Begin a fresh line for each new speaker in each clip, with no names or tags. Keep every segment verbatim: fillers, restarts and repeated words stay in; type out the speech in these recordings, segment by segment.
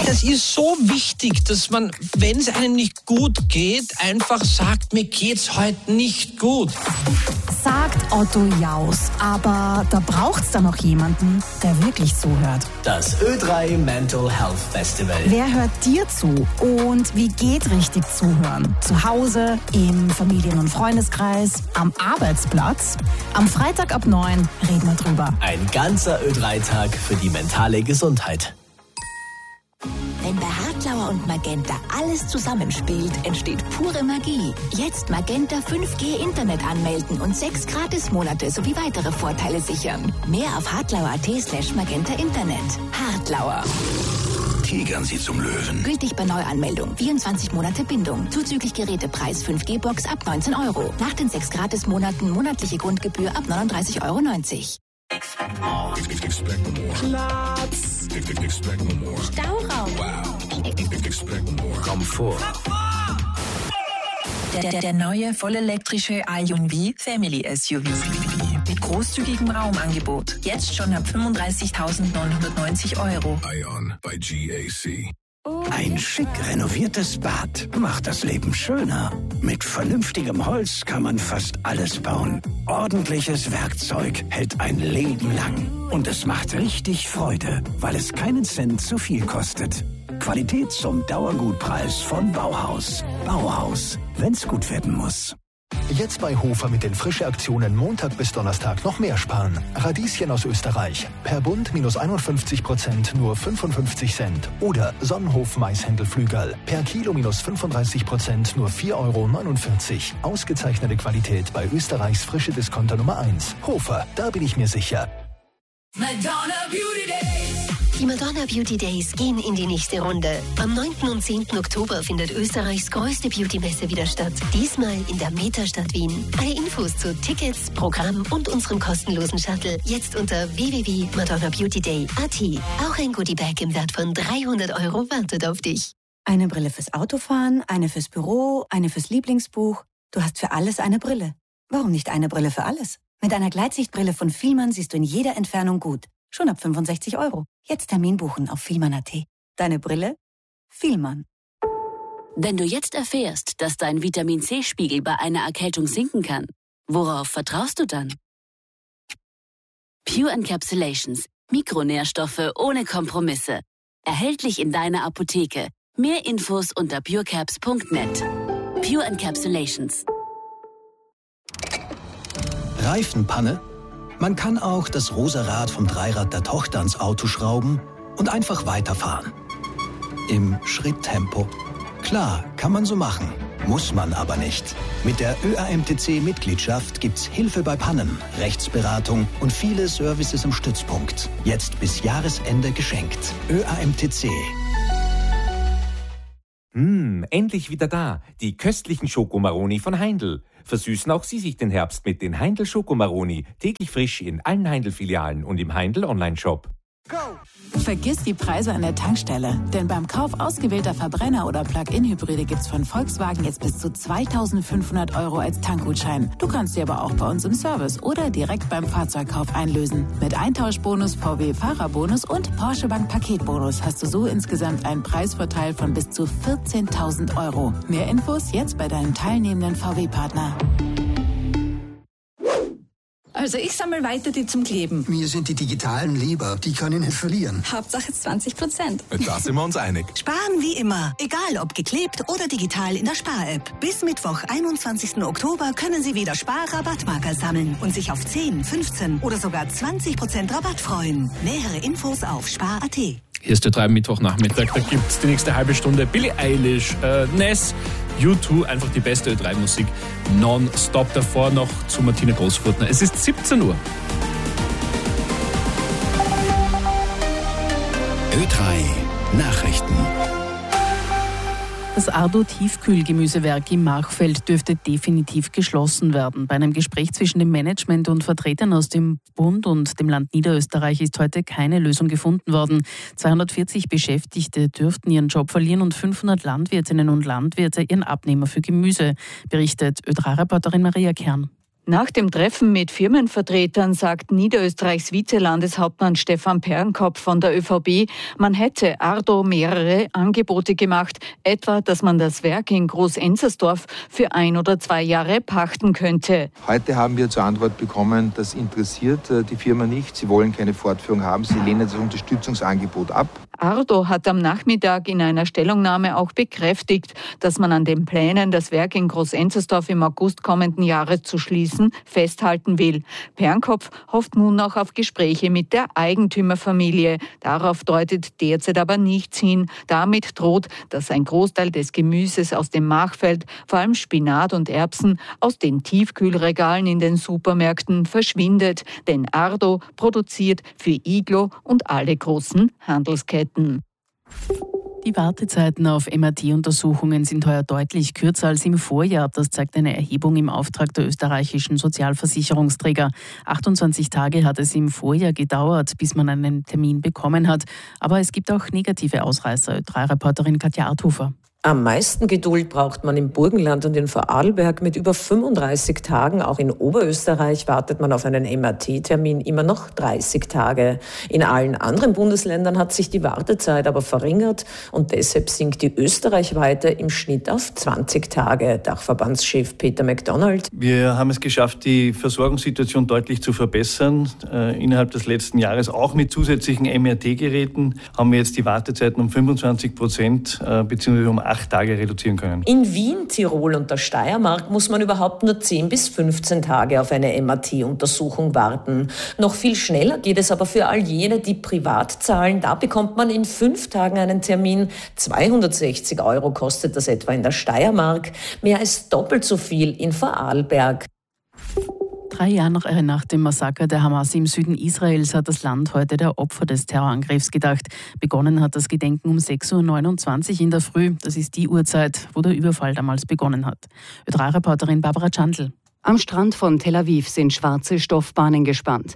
Das ist so wichtig, dass man, wenn es einem nicht gut geht, einfach sagt, mir geht's heute nicht gut.
Sagt Otto Jaus, aber da braucht's dann noch jemanden, der wirklich zuhört.
Das Ö drei Mental Health Festival.
Wer hört dir zu und wie geht richtig zuhören? Zu Hause, im Familien- und Freundeskreis, am Arbeitsplatz? Am Freitag ab neun reden wir drüber.
Ein ganzer Ö drei Tag für die mentale Gesundheit.
Wenn bei Hartlauer und Magenta alles zusammenspielt, entsteht pure Magie. Jetzt Magenta fünf G Internet anmelden und sechs Gratismonate sowie weitere Vorteile sichern. Mehr auf hartlauer.at slash Magenta Internet. Hartlauer.
Tigern Sie zum Löwen.
Gültig bei Neuanmeldung. vierundzwanzig Monate Bindung. Zuzüglich Gerätepreis fünf G Box ab neunzehn Euro. Nach den sechs Gratismonaten monatliche Grundgebühr ab neununddreißig Euro neunzig.
Platz.
Stauraum.
Wow. Komfort.
Der, der, der neue vollelektrische Ion V Family S U V. Mit großzügigem Raumangebot. Jetzt schon ab fünfunddreißigtausendneunhundertneunzig Euro.
Ion bei G A C.
Ein schick renoviertes Bad macht das Leben schöner. Mit vernünftigem Holz kann man fast alles bauen. Ordentliches Werkzeug hält ein Leben lang. Und es macht richtig Freude, weil es keinen Cent zu viel kostet. Qualität zum Dauergutpreis von Bauhaus. Bauhaus, wenn's gut werden muss.
Jetzt bei Hofer mit den Frische-Aktionen Montag bis Donnerstag noch mehr sparen. Radieschen aus Österreich. Per Bund minus einundfünfzig Prozent nur fünfundfünfzig Cent. Oder Sonnenhof Maishändelflügel. Per Kilo minus fünfunddreißig Prozent nur vier Euro neunundvierzig. Ausgezeichnete Qualität bei Österreichs frische Discounter Nummer eins. Hofer, da bin ich mir sicher.
Madonna Beauty Days.
Die Madonna Beauty Days gehen in die nächste Runde. Am neunten und zehnten Oktober findet Österreichs größte Beauty-Messe wieder statt. Diesmal in der Metastadt Wien. Alle Infos zu Tickets, Programm und unserem kostenlosen Shuttle jetzt unter w w w punkt madonna beauty day punkt a t. Auch ein Goodiebag im Wert von dreihundert Euro wartet auf dich.
Eine Brille fürs Autofahren, eine fürs Büro, eine fürs Lieblingsbuch. Du hast für alles eine Brille. Warum nicht eine Brille für alles? Mit einer Gleitsichtbrille von Fielmann siehst du in jeder Entfernung gut. Schon ab fünfundsechzig Euro. Jetzt Termin buchen auf fielmann punkt a t. Deine Brille? Fielmann.
Wenn du jetzt erfährst, dass dein Vitamin-C-Spiegel bei einer Erkältung sinken kann, worauf vertraust du dann? Pure Encapsulations. Mikronährstoffe ohne Kompromisse. Erhältlich in deiner Apotheke. Mehr Infos unter purecaps punkt net. Pure Encapsulations.
Reifenpanne? Man kann auch das rosa Rad vom Dreirad der Tochter ans Auto schrauben und einfach weiterfahren. Im Schritttempo. Klar, kann man so machen. Muss man aber nicht. Mit der Ö A M T C-Mitgliedschaft gibt's Hilfe bei Pannen, Rechtsberatung und viele Services im Stützpunkt. Jetzt bis Jahresende geschenkt. Ö A M T C.
Hm, endlich wieder da. Die köstlichen Schokomaroni von Heindl. Versüßen auch Sie sich den Herbst mit den Heindl Schokomaroni. Täglich frisch in allen Heindl-Filialen und im Heindl Online-Shop.
Vergiss die Preise an der Tankstelle, denn beim Kauf ausgewählter Verbrenner- oder Plug-in-Hybride gibt's von Volkswagen jetzt bis zu zweitausendfünfhundert Euro als Tankgutschein. Du kannst sie aber auch bei uns im Service oder direkt beim Fahrzeugkauf einlösen. Mit Eintauschbonus, V W-Fahrerbonus und Porsche Bank Paketbonus hast du so insgesamt einen Preisvorteil von bis zu vierzehntausend Euro. Mehr Infos jetzt bei deinem teilnehmenden V W-Partner.
Also ich sammle weiter die zum Kleben.
Mir sind die digitalen lieber, die kann ich nicht verlieren.
Hauptsache zwanzig Prozent.
Da sind wir uns einig.
Sparen wie immer, egal ob geklebt oder digital in der Spar-App. Bis Mittwoch, einundzwanzigsten Oktober können Sie wieder Spar-Rabattmarker sammeln und sich auf zehn, fünfzehn oder sogar zwanzig Prozent Rabatt freuen. Nähere Infos auf spar punkt a t.
Hier ist der drei Mittwochnachmittag, da gibt es die nächste halbe Stunde Billie Eilish, äh, Ness, U zwei, einfach die beste Ö drei Musik, non-stop. Davor noch zu Martina Großfurtner. Es ist siebzehn Uhr.
Ö drei Nachrichten.
Das Ardo-Tiefkühlgemüsewerk im Machfeld dürfte definitiv geschlossen werden. Bei einem Gespräch zwischen dem Management und Vertretern aus dem Bund und dem Land Niederösterreich ist heute keine Lösung gefunden worden. zweihundertvierzig Beschäftigte dürften ihren Job verlieren und fünfhundert Landwirtinnen und Landwirte ihren Abnehmer für Gemüse, berichtet Ö drei Reporterin Maria Kern.
Nach dem Treffen mit Firmenvertretern sagt Niederösterreichs Vizelandeshauptmann Stefan Pernkopf von der ÖVP, man hätte Ardo mehrere Angebote gemacht, etwa, dass man das Werk in Groß-Enzersdorf für ein oder zwei Jahre pachten könnte.
Heute haben wir zur Antwort bekommen, das interessiert die Firma nicht, sie wollen keine Fortführung haben, sie lehnen das Unterstützungsangebot ab.
Ardo hat am Nachmittag in einer Stellungnahme auch bekräftigt, dass man an den Plänen, das Werk in Groß-Enzersdorf im August kommenden Jahres zu schließen, festhalten will. Pernkopf hofft nun noch auf Gespräche mit der Eigentümerfamilie. Darauf deutet derzeit aber nichts hin. Damit droht, dass ein Großteil des Gemüses aus dem Machfeld, vor allem Spinat und Erbsen, aus den Tiefkühlregalen in den Supermärkten verschwindet. Denn Ardo produziert für Iglo und alle großen Handelsketten.
Die Wartezeiten auf M R T-Untersuchungen sind heuer deutlich kürzer als im Vorjahr. Das zeigt eine Erhebung im Auftrag der österreichischen Sozialversicherungsträger. achtundzwanzig Tage hat es im Vorjahr gedauert, bis man einen Termin bekommen hat. Aber es gibt auch negative Ausreißer. Ö drei Reporterin Katja Arthofer.
Am meisten Geduld braucht man im Burgenland und in Vorarlberg mit über fünfunddreißig Tagen. Auch in Oberösterreich wartet man auf einen M R T-Termin immer noch dreißig Tage. In allen anderen Bundesländern hat sich die Wartezeit aber verringert und deshalb sinkt die österreichweite im Schnitt auf zwanzig Tage. Dachverbandschef Peter McDonald.
Wir haben es geschafft, die Versorgungssituation deutlich zu verbessern. Äh, innerhalb des letzten Jahres auch mit zusätzlichen M R T-Geräten haben wir jetzt die Wartezeiten um fünfundzwanzig Prozent äh, bzw. um acht Tage reduzieren können.
In Wien, Tirol und der Steiermark muss man überhaupt nur zehn bis fünfzehn Tage auf eine M R T-Untersuchung warten. Noch viel schneller geht es aber für all jene, die privat zahlen. Da bekommt man in fünf Tagen einen Termin. zweihundertsechzig Euro kostet das etwa in der Steiermark. Mehr als doppelt so viel in Vorarlberg.
Drei Jahre nach, äh, nach dem Massaker der Hamas im Süden Israels hat das Land heute der Opfer des Terrorangriffs gedacht. Begonnen hat das Gedenken um sechs Uhr neunundzwanzig in der Früh. Das ist die Uhrzeit, wo der Überfall damals begonnen hat. Ö drei Reporterin Barbara Chandl.
Am Strand von Tel Aviv sind schwarze Stoffbahnen gespannt.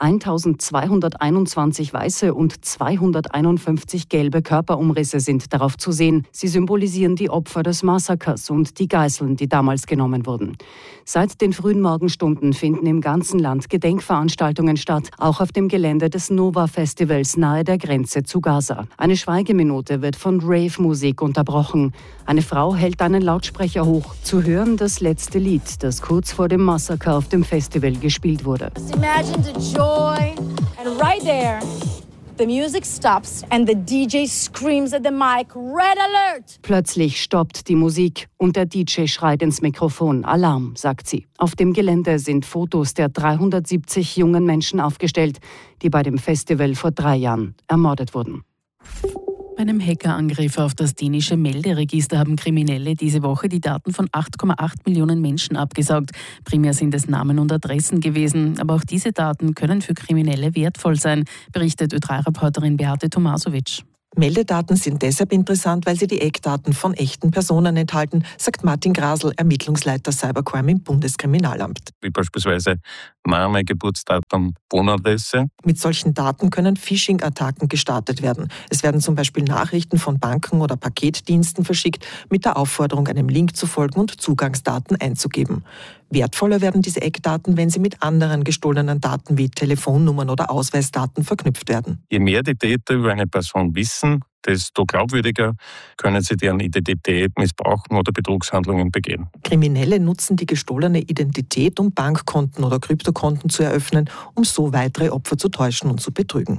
eintausendzweihunderteinundzwanzig weiße und zweihunderteinundfünfzig gelbe Körperumrisse sind darauf zu sehen. Sie symbolisieren die Opfer des Massakers und die Geiseln, die damals genommen wurden. Seit den frühen Morgenstunden finden im ganzen Land Gedenkveranstaltungen statt, auch auf dem Gelände des Nova-Festivals nahe der Grenze zu Gaza. Eine Schweigeminute wird von Rave-Musik unterbrochen. Eine Frau hält einen Lautsprecher hoch. Zu hören das letzte Lied, das kurz vor dem Massaker auf dem Festival gespielt wurde.
Imagine the joy, and right there, the music stops and the D J screams at the mic, Red Alert!
Plötzlich stoppt die Musik und der D J schreit ins Mikrofon, Alarm, sagt sie. Auf dem Gelände sind Fotos der dreihundertsiebzig jungen Menschen aufgestellt, die bei dem Festival vor drei Jahren ermordet wurden.
Bei einem Hackerangriff auf das dänische Melderegister haben Kriminelle diese Woche die Daten von acht Komma acht Millionen Menschen abgesaugt. Primär sind es Namen und Adressen gewesen. Aber auch diese Daten können für Kriminelle wertvoll sein, berichtet Ö drei Reporterin Beate Tomasovic.
Meldedaten sind deshalb interessant, weil sie die Eckdaten von echten Personen enthalten, sagt Martin Grasl, Ermittlungsleiter Cybercrime im Bundeskriminalamt.
Wie beispielsweise Name, Geburtsdatum, Wohnadresse.
Mit solchen Daten können Phishing-Attacken gestartet werden. Es werden zum Beispiel Nachrichten von Banken oder Paketdiensten verschickt, mit der Aufforderung, einem Link zu folgen und Zugangsdaten einzugeben. Wertvoller werden diese Eckdaten, wenn sie mit anderen gestohlenen Daten wie Telefonnummern oder Ausweisdaten verknüpft werden.
Je mehr die Täter über eine Person wissen, desto glaubwürdiger können sie deren Identität missbrauchen oder Betrugshandlungen begehen.
Kriminelle nutzen die gestohlene Identität, um Bankkonten oder Kryptokonten zu eröffnen, um so weitere Opfer zu täuschen und zu betrügen.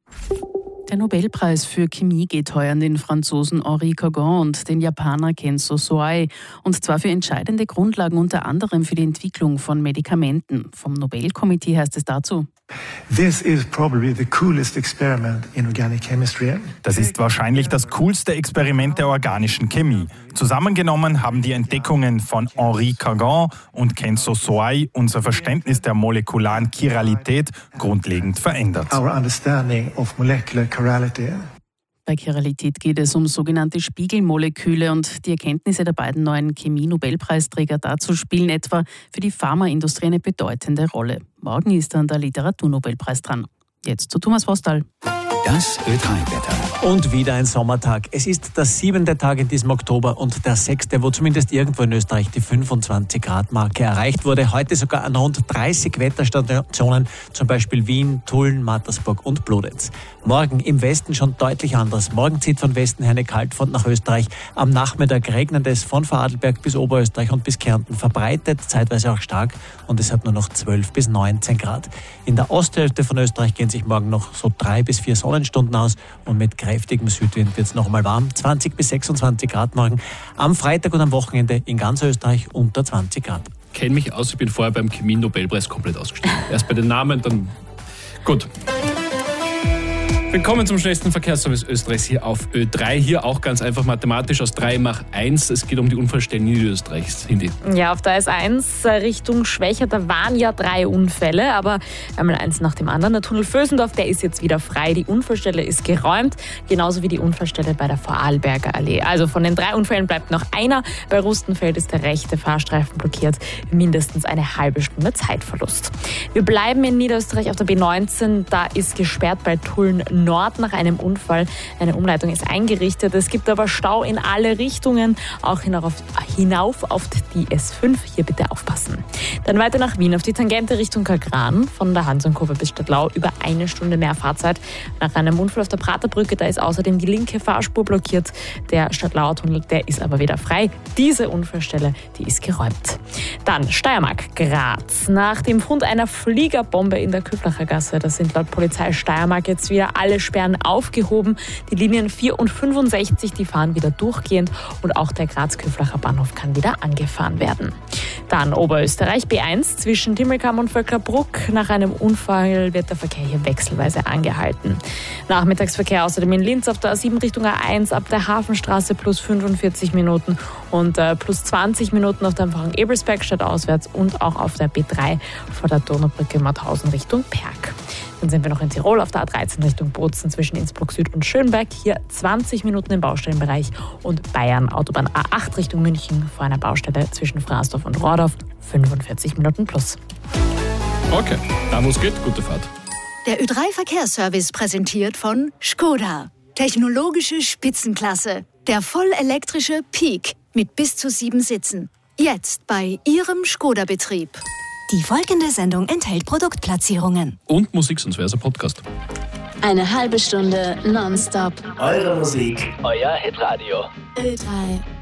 Der Nobelpreis für Chemie geht heuer an den Franzosen Henri Cagon und den Japaner Kenzo Soai. Und zwar für entscheidende Grundlagen, unter anderem für die Entwicklung von Medikamenten. Vom Nobelkomitee heißt es dazu:
This is probably the coolest experiment in organic chemistry.
Das ist wahrscheinlich das coolste Experiment der organischen Chemie. Zusammengenommen haben die Entdeckungen von Henri Cagon und Kenzo Soai unser Verständnis der molekularen Chiralität grundlegend verändert.
Our understanding of molecular chirality.
Bei Chiralität geht es um sogenannte Spiegelmoleküle und die Erkenntnisse der beiden neuen Chemie-Nobelpreisträger dazu spielen etwa für die Pharmaindustrie eine bedeutende Rolle. Morgen ist dann der Literaturnobelpreis dran. Jetzt zu Thomas Vostal.
Das Ö drei Wetter.
Und wieder ein Sommertag. Es ist der siebente Tag in diesem Oktober und der sechste, wo zumindest irgendwo in Österreich die fünfundzwanzig Grad Marke erreicht wurde. Heute sogar an rund dreißig Wetterstationen, zum Beispiel Wien, Tulln, Mattersburg und Bludenz. Morgen im Westen schon deutlich anders. Morgen zieht von Westen her eine Kaltfront nach Österreich. Am Nachmittag regnet es von Vorarlberg bis Oberösterreich und bis Kärnten verbreitet, zeitweise auch stark, und es hat nur noch zwölf bis neunzehn Grad. In der Osthälfte von Österreich gehen sich morgen noch so drei bis vier Sonnenstunden aus und mit kräftigem Südwind wird es noch einmal warm. zwanzig bis sechsundzwanzig Grad morgen. Am Freitag und am Wochenende in ganz Österreich unter zwanzig Grad.
Kenne mich aus, ich bin vorher beim Chemie-Nobelpreis komplett ausgestiegen. Erst bei den Namen, dann... Gut. Willkommen zum schnellsten Verkehrsservice Österreichs hier auf Ö drei. Hier auch ganz einfach mathematisch aus drei mach eins. Es geht um die Unfallstellen Niederösterreichs. Hindi.
Ja, auf der S eins Richtung Schwächer, da waren ja drei Unfälle, aber einmal eins nach dem anderen. Der Tunnel Vösendorf, der ist jetzt wieder frei. Die Unfallstelle ist geräumt, genauso wie die Unfallstelle bei der Vorarlberger Allee. Also von den drei Unfällen bleibt noch einer. Bei Rustenfeld ist der rechte Fahrstreifen blockiert. Mindestens eine halbe Stunde Zeitverlust. Wir bleiben in Niederösterreich auf der B neunzehn. Da ist gesperrt bei Tulln Nord nach einem Unfall. Eine Umleitung ist eingerichtet. Es gibt aber Stau in alle Richtungen, auch hinauf, hinauf auf die S fünf. Hier bitte aufpassen. Dann weiter nach Wien auf die Tangente Richtung Kagran. Von der Hansonkurve bis Stadtlau über eine Stunde mehr Fahrzeit. Nach einem Unfall auf der Praterbrücke, da ist außerdem die linke Fahrspur blockiert. Der Stadtlauer Tunnel, der ist aber wieder frei. Diese Unfallstelle, die ist geräumt. Dann Steiermark, Graz. Nach dem Fund einer Fliegerbombe in der Küflacher Gasse, das sind laut Polizei Steiermark jetzt wieder alle Sperren aufgehoben. Die Linien vier und fünfundsechzig, die fahren wieder durchgehend und auch der Graz-Küflacher Bahnhof kann wieder angefahren werden. Dann Oberösterreich B eins zwischen Timmelkamm und Vöcklerbruck. Nach einem Unfall wird der Verkehr hier wechselweise angehalten. Nachmittagsverkehr außerdem in Linz auf der A sieben Richtung A eins ab der Hafenstraße plus fünfundvierzig Minuten und äh, plus zwanzig Minuten auf der Umfahrung Ebelsberg stadtauswärts und auch auf der B drei vor der Donaubrücke Mauthausen Richtung Perg. Dann sind wir noch in Tirol auf der A dreizehn Richtung Bozen zwischen Innsbruck Süd und Schönberg. Hier zwanzig Minuten im Baustellenbereich und Bayern Autobahn A acht Richtung München vor einer Baustelle zwischen Fraßdorf und Rohrdorf fünfundvierzig Minuten plus.
Okay, da wo es geht, gute Fahrt.
Der Ö drei Verkehrsservice präsentiert von Skoda. Technologische Spitzenklasse. Der vollelektrische Peak mit bis zu sieben Sitzen. Jetzt bei Ihrem Skoda-Betrieb.
Die folgende Sendung enthält Produktplatzierungen.
Und Musik, sonst wäre es ein Podcast.
Eine halbe Stunde nonstop.
Eure Musik, euer Hitradio.
Ö drei